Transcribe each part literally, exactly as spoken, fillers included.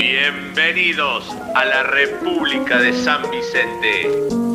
Bienvenidos a la República de San Vicente.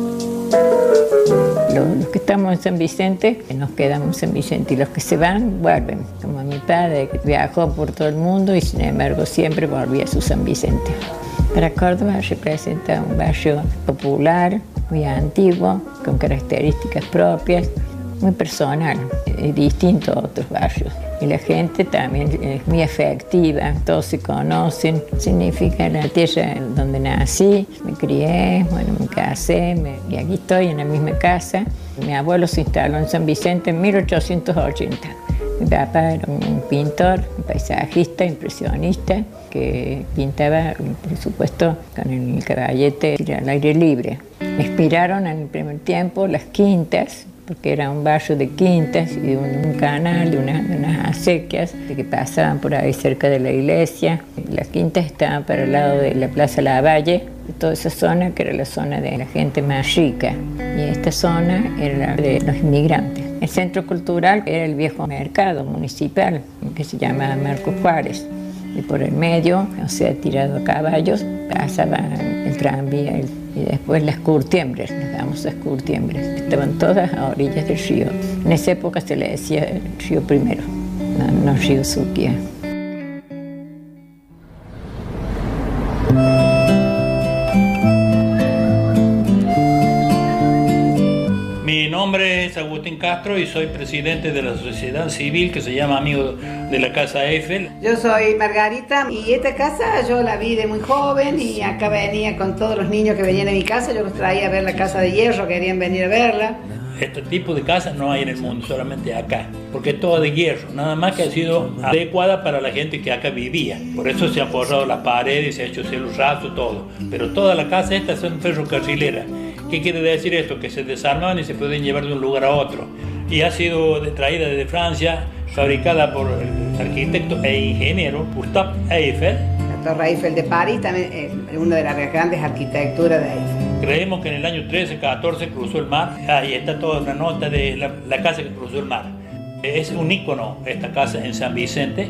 Los, los que estamos en San Vicente, nos quedamos en San Vicente, y los que se van, vuelven. Como mi padre, que viajó por todo el mundo y sin embargo siempre volvía a su San Vicente. Para Córdoba representa un barrio popular, muy antiguo, con características propias, muy personal, eh, distinto a otros barrios. Y la gente también es muy afectiva, todos se conocen. Significa la tierra donde nací, me crié, bueno, me casé, me, y aquí estoy en la misma casa. Mi abuelo se instaló en San Vicente en mil ochocientos ochenta. Mi papá era un pintor, un paisajista, impresionista, que pintaba, por supuesto, con el caballete al aire libre. Me inspiraron en el primer tiempo las quintas, porque era un barrio de quintas y de un, un canal, de, una, de unas acequias que pasaban por ahí cerca de la iglesia. Las quintas estaban para el lado de la Plaza Lavalle, de toda esa zona que era la zona de la gente más rica, y esta zona era la de los inmigrantes. El centro cultural era el viejo mercado municipal, que se llamaba Marco Juárez, y por el medio, o sea, tirado a caballos, pasaba el tranvía, el y después las curtiembres, las famosas curtiembres, estaban todas a orillas del río. En esa época se le decía río Primero, no, no río Suquía. Mi nombre es Agustín Castro y soy presidente de la sociedad civil que se llama Amigo de la Casa Eiffel. Yo soy Margarita y esta casa yo la vi de muy joven y acá venía con todos los niños que venían a mi casa, yo los traía a ver la Casa de Hierro, querían venir a verla. Este tipo de casas no hay en el mundo, solamente acá, porque es todo de hierro, nada más que ha sido adecuada para la gente que acá vivía. Por eso se han forrado las paredes, se ha hecho cielo raso, todo. Pero toda la casa esta son ferrocarrileras. ¿Qué quiere decir esto? Que se desarman y se pueden llevar de un lugar a otro. Y ha sido traída desde Francia, fabricada por el arquitecto e ingeniero Gustave Eiffel. La Torre Eiffel de París también es una de las grandes arquitecturas de Eiffel. Creemos que en el año trece, catorce cruzó el mar. Ahí está toda una nota de la, la casa que cruzó el mar. Es un ícono esta casa en San Vicente.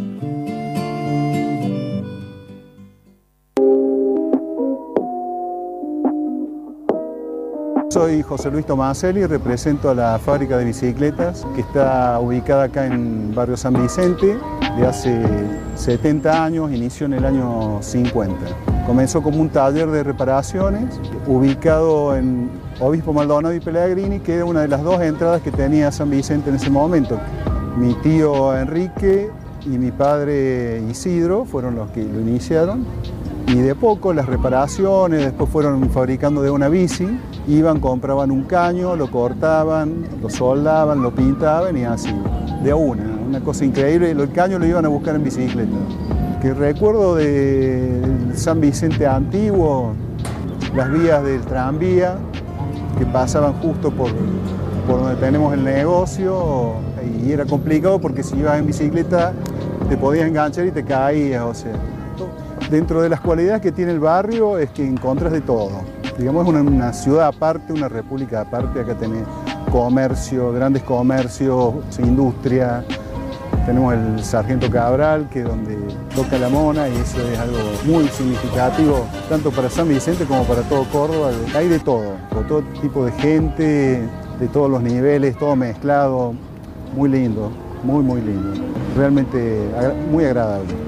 Soy José Luis Tomaselli, represento a la fábrica de bicicletas que está ubicada acá en barrio San Vicente de hace setenta años, inició en el año cincuenta. Comenzó como un taller de reparaciones ubicado en Obispo Maldonado y Pellegrini, que era una de las dos entradas que tenía San Vicente en ese momento. Mi tío Enrique y mi padre Isidro fueron los que lo iniciaron. Y de poco las reparaciones, después fueron fabricando de una bici, iban, compraban un caño, lo cortaban, lo soldaban, lo pintaban y así, de una, una cosa increíble. El caño lo iban a buscar en bicicleta. Que recuerdo de San Vicente antiguo, las vías del tranvía que pasaban justo por, por donde tenemos el negocio, y era complicado porque si ibas en bicicleta te podías enganchar y te caías, o sea. Dentro de las cualidades que tiene el barrio es que encontrás de todo. Digamos, es una, una ciudad aparte, una república aparte. Acá tenés comercio, grandes comercios, industria. Tenemos el Sargento Cabral, que es donde toca la mona, y eso es algo muy significativo, tanto para San Vicente como para todo Córdoba. Hay de todo, por todo tipo de gente, de todos los niveles, todo mezclado. Muy lindo, muy, muy lindo. Realmente muy agradable.